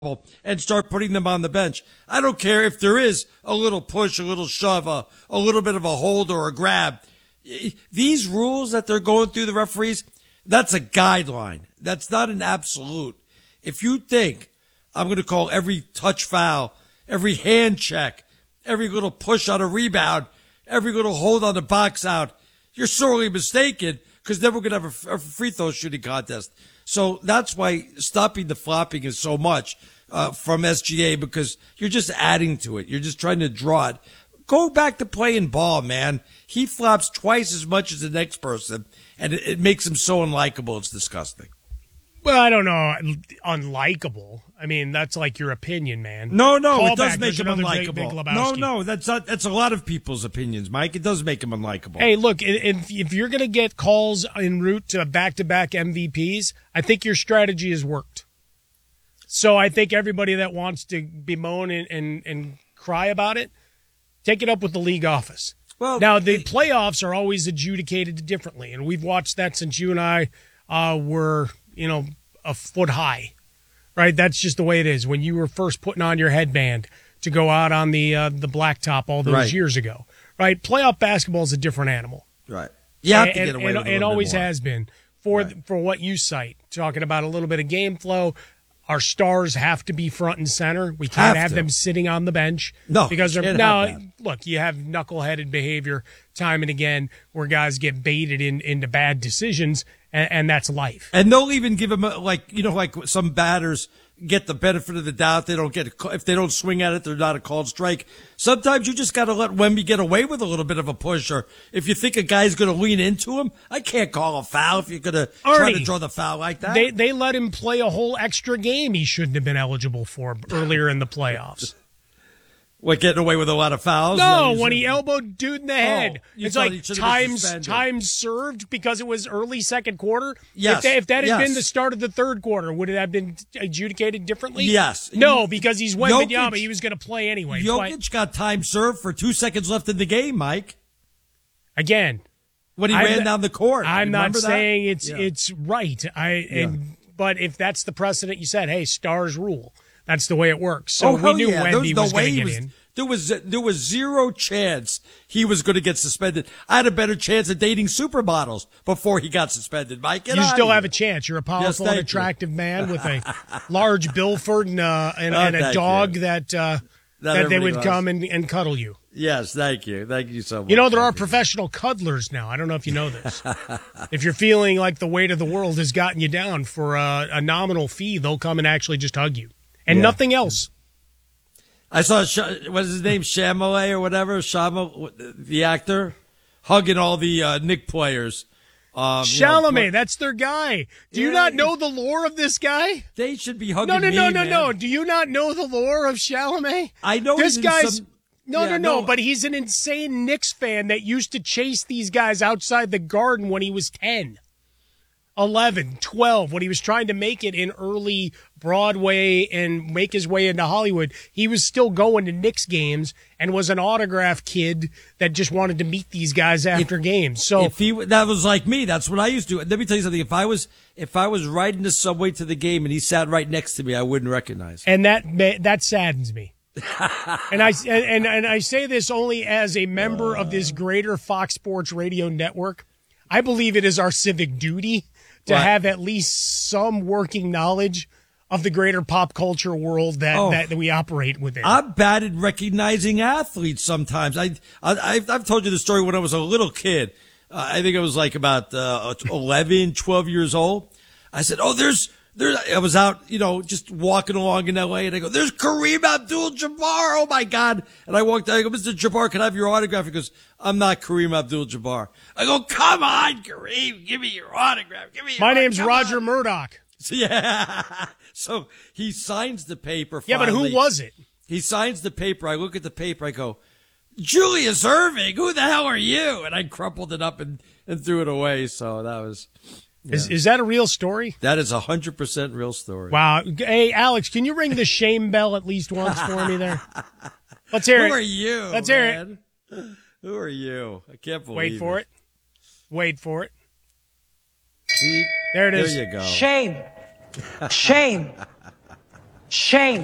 and start putting them on the bench. I don't care if there is a little push, a little shove, a little bit of a hold or a grab. These rules that they're going through, the referees, that's a guideline. That's not an absolute. If you think I'm going to call every touch foul, every hand check, every little push on a rebound, every little hold on the box out, you're sorely mistaken, because then we're going to have a free throw shooting contest. So that's why stopping the flopping is so much from SGA, because you're just adding to it. You're just trying to draw it. Go back to playing ball, man. He flops twice as much as the next person, and it makes him so unlikable. It's disgusting. Well, I don't know. Unlikable. I mean, that's like your opinion, man. No, Call it does back. make There's him another unlikable. Big Lebowski. No, that's a lot of people's opinions, Mike. It does make him unlikable. Hey, look, if you're going to get calls en route to back-to-back MVPs, I think your strategy has worked. So I think everybody that wants to bemoan and cry about it, take it up with the league office. Well, now, the playoffs are always adjudicated differently, and we've watched that since you and I were, a foot high, right? That's just the way it is. When you were first putting on your headband to go out on the blacktop all those years ago, right? Playoff basketball is a different animal. Right. You have to get away with it a little and always bit more. has been for what you cite, talking about a little bit of game flow. Our stars have to be front and center. We can't have them sitting on the bench. No, because you can't now, have that. look, you have knuckleheaded behavior time and again where guys get baited into bad decisions, and that's life. And they'll even give him like some batters get the benefit of the doubt. They don't get, if they don't swing at it, they're not a called strike. Sometimes you just got to let Wemby get away with a little bit of a push, or if you think a guy's going to lean into him, I can't call a foul if you're going to try to draw the foul like that. They let him play a whole extra game he shouldn't have been eligible for earlier in the playoffs. What, getting away with a lot of fouls? No, when he elbowed dude in the head. It's like time served because it was early second quarter. Yes. If that had been the start of the third quarter, would it have been adjudicated differently? Yes. No, because he's Wembanyama. He was going to play anyway. Jokic got time served for 2 seconds left in the game, Mike. Again. When he ran down the court. I'm not saying that? it's right. But if that's the precedent you said, hey, stars rule. That's the way it works. So we knew Wemby was going to get in. There was zero chance he was going to get suspended. I had a better chance of dating supermodels before he got suspended, Mike. You still have a chance. You're a powerful and attractive man with a large Bilford and a dog that they would come and cuddle you. Yes, thank you. Thank you so much. There are professional cuddlers now. I don't know if you know this. If you're feeling like the weight of the world has gotten you down for a nominal fee, they'll come and actually just hug you. And nothing else. I saw, what's his name, Chalamet or whatever, the actor, hugging all the Knick players. Chalamet, that's their guy. Do you not know the lore of this guy? They should be hugging me, No. Do you not know the lore of Chalamet? I know this guy's... No, but he's an insane Knicks fan that used to chase these guys outside the Garden when he was 10. 11, 12, when he was trying to make it in early Broadway and make his way into Hollywood, he was still going to Knicks games and was an autograph kid that just wanted to meet these guys after games. So that was like me, that's what I used to do. Let me tell you something. If I was riding the subway to the game and he sat right next to me, I wouldn't recognize him. And that saddens me. and I say this only as a member of this greater Fox Sports Radio network. I believe it is our civic duty to have at least some working knowledge of the greater pop culture world that we operate within. I'm bad at recognizing athletes sometimes. I've told you the story when I was a little kid. I think I was like about 11, 12 years old. I said, I was out, just walking along in L.A. and I go, there's Kareem Abdul-Jabbar. Oh my God. And I walked out, I go, Mr. Jabbar, can I have your autograph? He goes, I'm not Kareem Abdul-Jabbar. I go, come on, Kareem, give me your autograph. My name's Roger Murdoch. So he signs the paper. Yeah, but who was it? He signs the paper. I look at the paper. I go, Julius Erving, who the hell are you? And I crumpled it up and threw it away. So that was... Yeah. Is that a real story? That is 100% real story. Wow. Hey, Alex, can you ring the shame bell at least once for me there? Let's hear it. Who are you? Let's hear it. Who are you? I can't believe Wait for it. Wait for it. See? There it is. There you go. Shame. Shame. Shame.